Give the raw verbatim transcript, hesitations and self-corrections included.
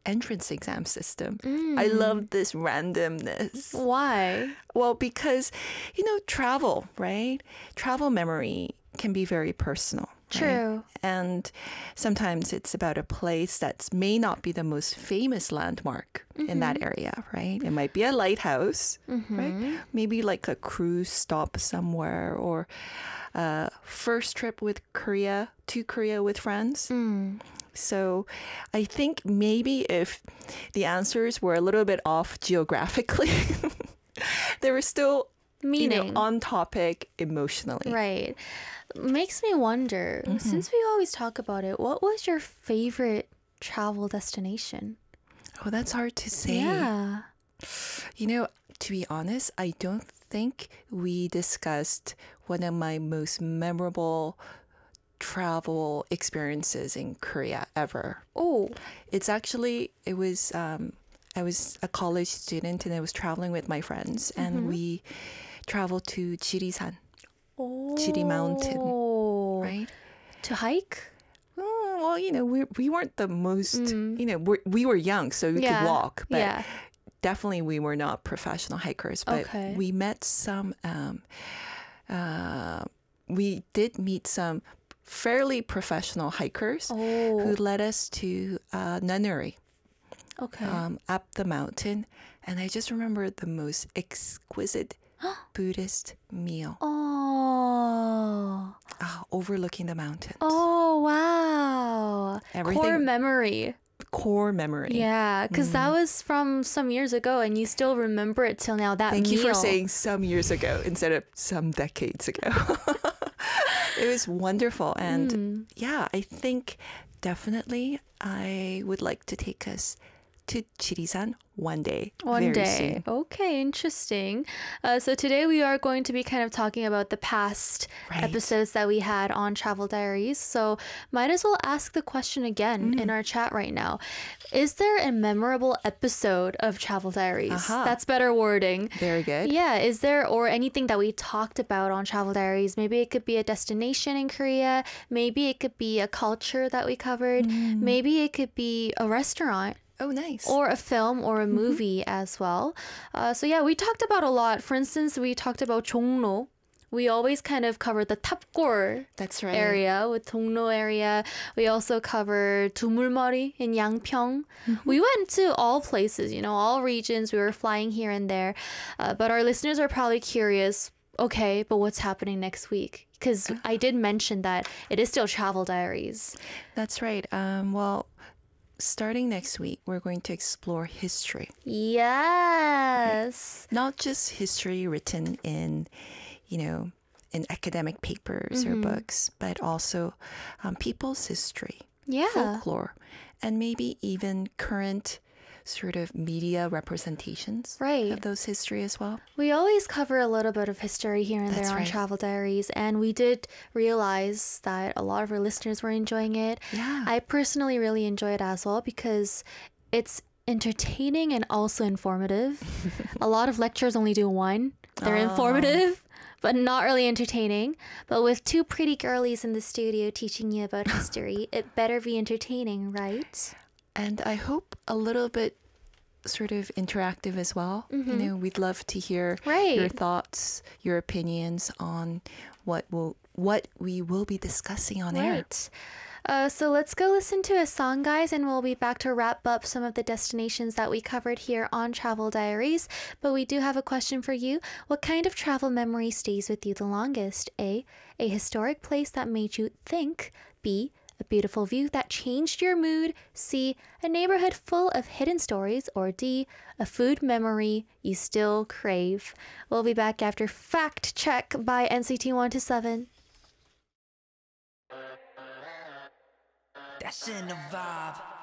entrance exam system. Mm. I love this randomness. Why? Well, because, you know, travel, right? Travel memory can be very personal. True. Right? And sometimes it's about a place that may not be the most famous landmark mm-hmm. in that area, right? It might be a lighthouse, mm-hmm. right? Maybe like a cruise stop somewhere, or a first trip with Korea, to Korea with friends. Mm. So I think maybe if the answers were a little bit off geographically, they were still meaning, you know, on topic emotionally. Right. Makes me wonder, mm-hmm. since we always talk about it, what was your favorite travel destination? Oh, that's hard to say. Yeah. You know, to be honest, I don't think we discussed one of my most memorable travel experiences in Korea ever. Oh. It's actually, it was, um, I was a college student and I was traveling with my friends and mm-hmm. we traveled to Jirisan. Oh. Jiri Mountain, right? To hike? Oh, well, you know, we we weren't the most, mm. you know, we're, we were young, so we yeah. could walk, but yeah. definitely we were not professional hikers. But okay. we met some, um, uh, we did meet some fairly professional hikers oh. who led us to uh, Nanuri, okay. um, up the mountain. And I just remember the most exquisite Buddhist meal. Oh. oh. Overlooking the mountains. Oh, wow. Everything, core memory. Core memory. Yeah, because mm. that was from some years ago and you still remember it till now. That Thank meal. you for saying some years ago instead of some decades ago. It was wonderful. And mm. yeah, I think definitely I would like to take us to Jirisan one day. One very day. Soon. Okay, interesting. Uh, so today we are going to be kind of talking about the past right. episodes that we had on Travel Diaries. So might as well ask the question again mm. in our chat right now. Is there a memorable episode of Travel Diaries? Uh-huh. That's better wording. Very good. Yeah, is there, or anything that we talked about on Travel Diaries? Maybe it could be a destination in Korea. Maybe it could be a culture that we covered. Mm. Maybe it could be a restaurant. Oh, nice. Or a film or a movie mm-hmm. as well. Uh, so yeah, we talked about a lot. For instance, we talked about Jongno. We always kind of covered the Tapgor That's right. area with Jongno area. We also covered Dumulmori in Yangpyeong. Mm-hmm. We went to all places, you know, all regions. We were flying here and there. Uh, but our listeners are probably curious, okay, but what's happening next week? Because I did mention that it is still Travel Diaries. That's right. Um, well, starting next week, we're going to explore history. Yes. Right? Not just history written in, you know, in academic papers mm-hmm. or books, but also um, people's history, yeah. folklore, and maybe even current sort of media representations right. of those history as well. We always cover a little bit of history here and That's there on right. Travel Diaries, and we did realize that a lot of our listeners were enjoying it. Yeah. I personally really enjoy it as well because it's entertaining and also informative. A lot of lectures only do one. They're oh. informative, but not really entertaining. But with two pretty girlies in the studio teaching you about history, it better be entertaining, right? And I hope a little bit sort of interactive as well. Mm-hmm. You know, we'd love to hear right. your thoughts, your opinions on what will what we will be discussing on right. air. Uh, so let's go listen to a song, guys, and we'll be back to wrap up some of the destinations that we covered here on Travel Diaries. But we do have a question for you. What kind of travel memory stays with you the longest? A, a historic place that made you think. B, a beautiful view that changed your mood. C, a neighborhood full of hidden stories. Or D, a food memory you still crave. We'll be back after Fact Check by N C T one two seven. That's in the vibe.